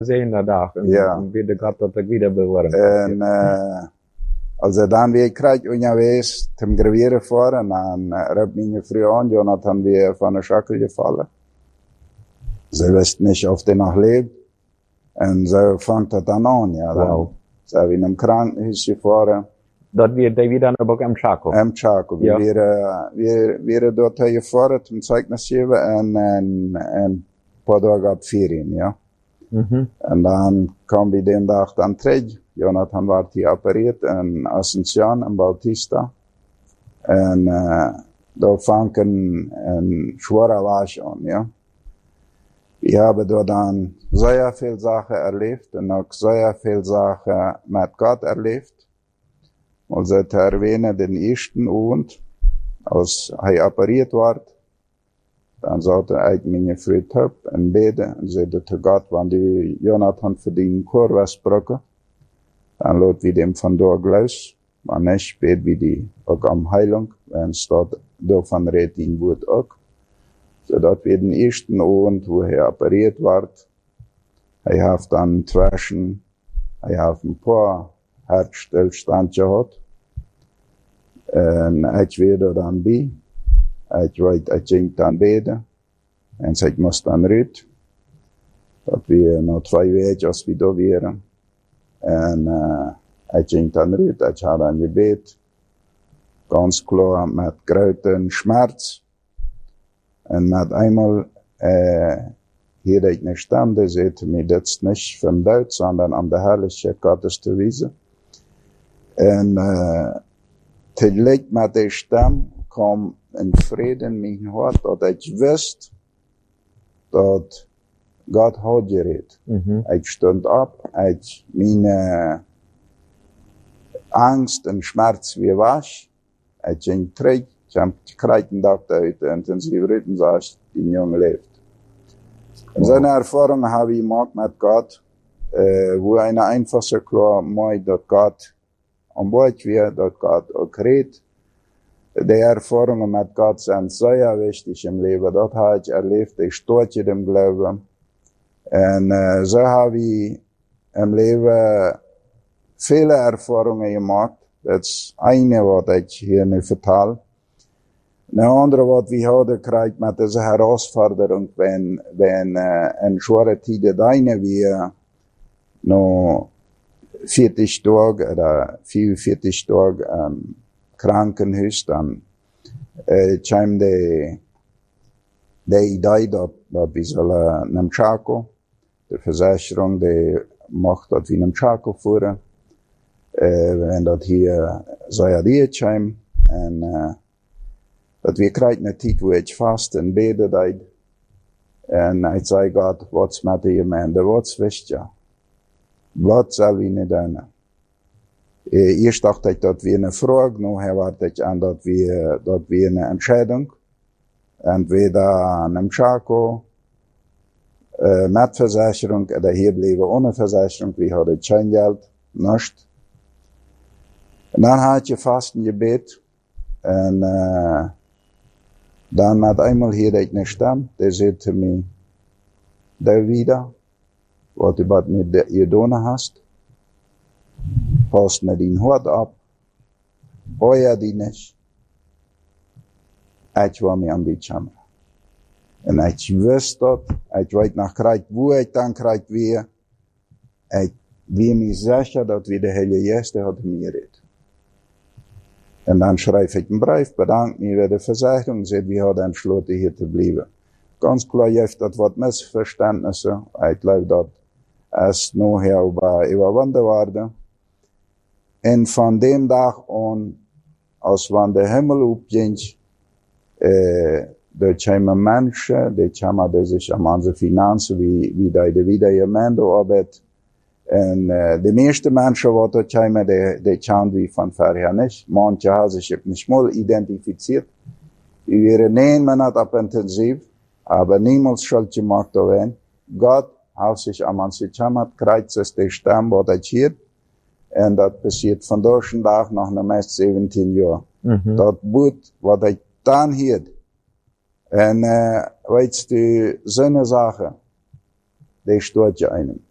zehnde dag. En Ja. weer gaat dat ik weer behoren. En, als dan weer krijg onderwees, tem gravieren voor, en dan riep mijn vrouw aan, Jonathan weer van de schakel gevallen. Ze wist niet of hij nog leeft. En zo vangt het dan aan, ja. Dan Wow. zijn we in een krankenhuis gefahren. Dat weer dan ook am Chaco. Am Chaco. Ja. We werden dort gefahren, zum Zeugnis geven en een paar dagen op Ferien, ja. Mhm. En dan kwam we den dag dan terug. Jonathan werd geopereerd in Asunción, in Bautista. En daar vang een zware was aan, ja. We hebben dort dan sehr veel Sachen erlebt en ook sehr veel Sachen met God erlebt. Also te erwähnen, den ersten Abend, als hij operiert werd, dan zat ik mijn vriend op en beden en zeide te God, wanneer Jonathan voor die koor was gesproken, dan laat we dem vandoor gluis, maar niet beden we die ook om heilung, en staat door van reed in woord ook. Zodat we den eerste avond, wo hij operiert werd, hij heeft dan twaschen, hij heeft een paar hartstilstand gehad. En ik werd er dan bij. Ik ging dan beden. En ik moest dan uit. Dat we nog 2 weken als we daar waren. En ik ging dan uit. Ik had dan gebed. Ganz klar met grote schmerz. En met eenmaal hier ik niet stande, zei mir, dat is niet van Duits, sondern om de herrliche Gottes te wijzen. En tegelijk met die stem kwam een vrede in mijn hart, dat ik wist dat God had gered. Ik stond op, mijn angst en schmerz weer was. Ik ging terug, ik heb gekregen dat uit de intensieve ritme, zoals die jongen leeft. En zo'n ervaring habe ich gemacht mit Gott, wo einer einfach so klar macht, dass Gott an Bord wird, dass Gott auch redet. Die Erfahrungen mit Gott sind sehr wichtig im Leben. Das habe ich erlebt, ich stehe in dem Glauben. Und so habe ich im Leben viele Erfahrungen gemacht. Das ist eine, was ich hier nicht verteile. Eine andere, was wir hadden gekriegt mit dieser Herausforderung, wenn in schwere Tiden deine wir noch 40 Tage oder 44 Tage im Krankenhaus, dann kam die Idee, dass wir sollen nach Chaco, die Versicherung, die macht, dass wir nach Chaco fahren, wenn das hier sehr dicht kam, und dat we krijgen een tijd waar ik vast en beden deed. En ik zei, God, wat is met die gemeente? Wat wist je? Wat zal we niet doen? Eerst dacht ik dat we een vraag, nu werd ik aan dat we een entscheiding. Entweder naar Chaco, met verzekering, oder hier bleven ohne verzekering. We hadden geen geld, niets. En dan had je vast een gebed. En dan met eenmaal hier ik een stem, die zei te mij, daar wieder, wat je wat niet gedaan hast, pas naar die hart op, hoor die niet, ik was me aan die camera. En ik wist dat, ik weet nog krijg, hoe ik dan krijg weer, ik weet me zeker dat we de hele Geest had mir gered. En dan schrijf ik een brief, bedankt me bij de verzekering en zeg, we hadden besloten hier te blijven. Ganz klar heeft dat wat misverständnissen. Ik geloof dat es nachher überwunden worden. En van die dag aan, als van de Himmel opging, da kwamen mensen, die kwamen zich aan onze financiën, wie die wieder gemeente arbeid. En de meeste mensen wat er kwamen, die kwamen wie van verher niet. Manche hebben zich niet mal identifiziert. We waren 9 Monate op intensiv, aber niemals schuld gemacht daarin. God heeft zich aan ons gekümmert, krijgt zich de stem wat ik hier. En dat passiert vandaag de dag nog de meest 17 jaar. Dat boet wat ik dan hier. En weet je, zo'n zaken, die stoort je einem.